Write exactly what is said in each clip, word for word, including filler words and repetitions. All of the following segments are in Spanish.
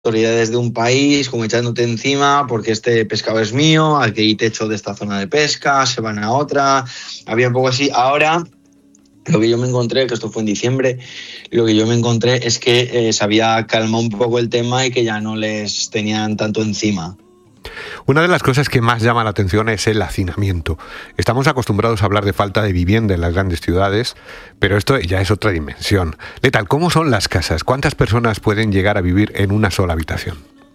autoridades de un país como echándote encima porque este pescado es mío, aquí te echo de esta zona de pesca, se van a otra, había un poco así. Ahora lo que yo me encontré, que esto fue en diciembre, lo que yo me encontré es que eh, se había calmado un poco el tema y que ya no les tenían tanto encima. Una de las cosas que más llama la atención es el hacinamiento. Estamos acostumbrados a hablar de falta de vivienda en las grandes ciudades, pero esto ya es otra dimensión. Letal, ¿cómo son las casas? ¿Cuántas personas pueden llegar a vivir en una sola habitación?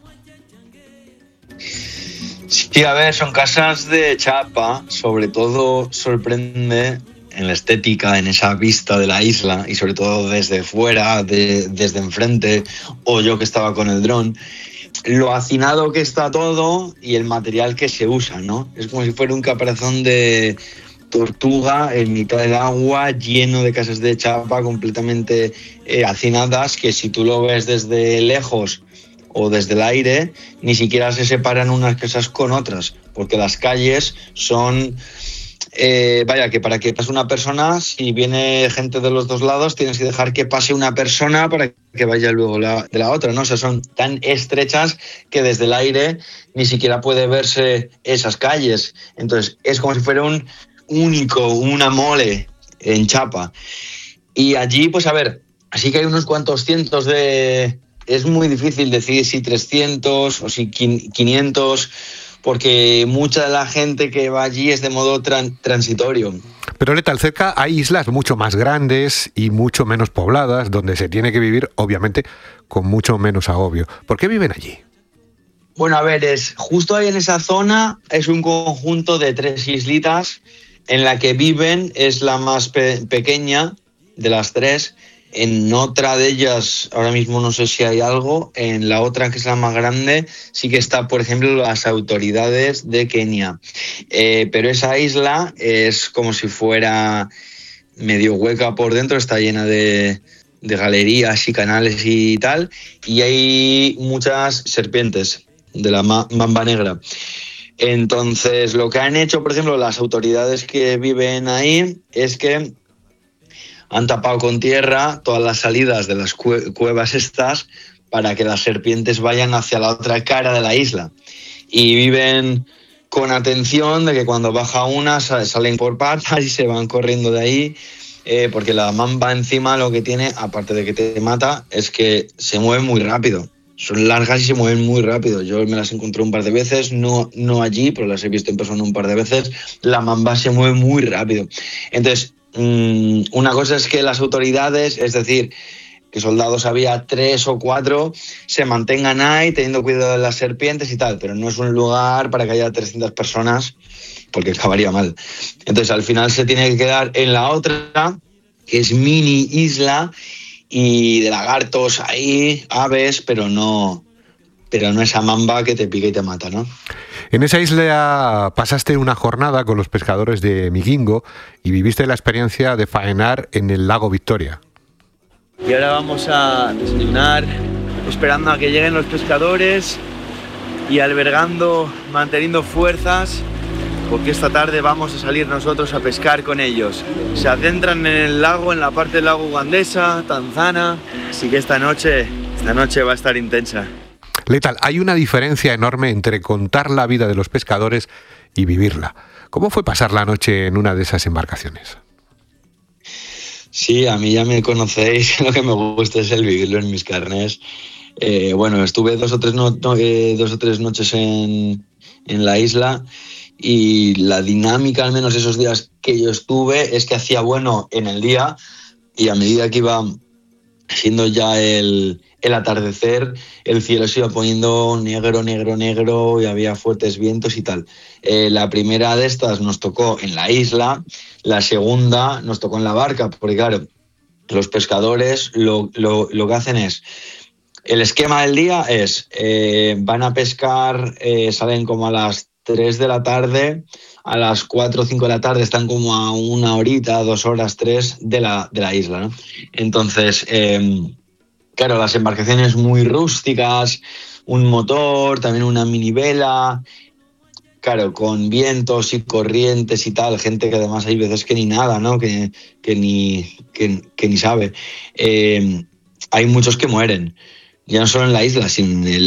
Sí, a ver, son casas de chapa, sobre todo sorprende en la estética, en esa vista de la isla y sobre todo desde fuera, de, desde enfrente, o yo que estaba con el dron, lo hacinado que está todo y el material que se usa, ¿no? Es como si fuera un caparazón de tortuga en mitad del agua, lleno de casas de chapa completamente eh, hacinadas, que si tú lo ves desde lejos o desde el aire, ni siquiera se separan unas casas con otras, porque las calles son... Eh, vaya, que para que pase una persona, si viene gente de los dos lados, tienes que dejar que pase una persona para que vaya luego la, de la otra, ¿no? O sea, son tan estrechas que desde el aire ni siquiera puede verse esas calles. Entonces, es como si fuera un único, una mole en chapa. Y allí, pues a ver, así que hay unos cuantos cientos de... Es muy difícil decir si trescientos o si quinientos... porque mucha de la gente que va allí es de modo tran- transitorio. Pero Letal, cerca hay islas mucho más grandes y mucho menos pobladas, donde se tiene que vivir, obviamente, con mucho menos agobio. ¿Por qué viven allí? Bueno, a ver, es justo ahí en esa zona es un conjunto de tres islitas en la que viven, es la más pe- pequeña de las tres. En otra de ellas, ahora mismo no sé si hay algo, en la otra, que es la más grande, sí que está, por ejemplo, las autoridades de Kenia. Eh, pero esa isla es como si fuera medio hueca por dentro, está llena de, de galerías y canales y tal, y hay muchas serpientes de la ma- mamba negra. Entonces, lo que han hecho, por ejemplo, las autoridades que viven ahí es que han tapado con tierra todas las salidas de las cuevas estas para que las serpientes vayan hacia la otra cara de la isla. Y viven con atención de que cuando baja una salen por patas y se van corriendo de ahí, eh, porque la mamba encima lo que tiene, aparte de que te mata, es que se mueve muy rápido. Son largas y se mueven muy rápido. Yo me las encontré un par de veces, no, no allí, pero las he visto en persona un par de veces. La mamba se mueve muy rápido. Entonces, una cosa es que las autoridades, es decir, que soldados había tres o cuatro, se mantengan ahí teniendo cuidado de las serpientes y tal, pero no es un lugar para que haya trescientas personas, porque acabaría mal. Entonces, al final se tiene que quedar en la otra, que es mini isla, y de lagartos ahí, aves, pero no, pero no esa mamba que te pica y te mata, ¿no? En esa isla pasaste una jornada con los pescadores de Migingo y viviste la experiencia de faenar en el lago Victoria. Y ahora vamos a desayunar, esperando a que lleguen los pescadores y albergando, manteniendo fuerzas, porque esta tarde vamos a salir nosotros a pescar con ellos. Se adentran en el lago, en la parte del lago ugandesa, Tanzana, así que esta noche, esta noche va a estar intensa. Letal, hay una diferencia enorme entre contar la vida de los pescadores y vivirla. ¿Cómo fue pasar la noche en una de esas embarcaciones? Sí, a mí ya me conocéis, lo que me gusta es el vivirlo en mis carnes. Eh, bueno, estuve dos o tres, no, eh, dos o tres noches en, en la isla y la dinámica, al menos esos días que yo estuve, es que hacía bueno en el día y a medida que iba siendo ya el, el atardecer, el cielo se iba poniendo negro, negro, negro y había fuertes vientos y tal. Eh, la primera de estas nos tocó en la isla, la segunda nos tocó en la barca, porque claro, los pescadores lo, lo, lo que hacen es, el esquema del día es, eh, van a pescar, eh, salen como a las tres de la tarde, a las cuatro o cinco de la tarde están como a una horita, dos horas, tres de la, de la isla, ¿no? Entonces, eh, claro, las embarcaciones muy rústicas, un motor, también una mini vela, claro, con vientos y corrientes y tal, gente que además hay veces que ni nada, ¿no? Que, que, ni, que, que ni sabe. Eh, hay muchos que mueren. ya no solo en la isla, sino en el